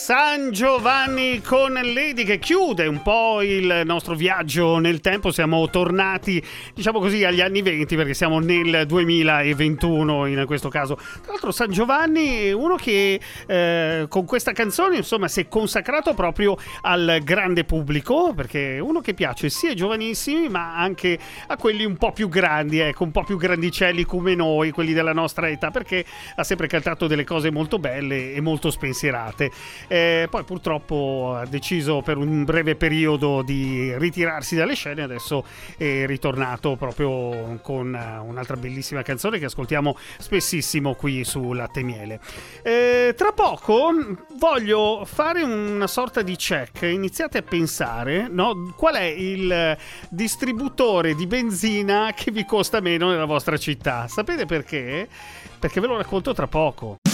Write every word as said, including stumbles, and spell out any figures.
San Giovanni con Lady, che chiude un po' il nostro viaggio nel tempo. Siamo tornati, diciamo così, agli anni venti, perché siamo nel duemilaventuno in questo caso. Tra l'altro San Giovanni è uno che eh, con questa canzone insomma si è consacrato proprio al grande pubblico, perché è uno che piace sia ai giovanissimi ma anche a quelli un po' più grandi, ecco, un po' più grandicelli come noi, quelli della nostra età, perché ha sempre cantato delle cose molto belle e molto spensierate. Eh, poi purtroppo ha deciso per un breve periodo di ritirarsi dalle scene, adesso è ritornato proprio con un'altra bellissima canzone che ascoltiamo spessissimo qui su Latte e Miele. Eh, tra poco voglio fare una sorta di check, iniziate a pensare, no, qual è il distributore di benzina che vi costa meno nella vostra città. Sapete perché? Perché ve lo racconto tra poco.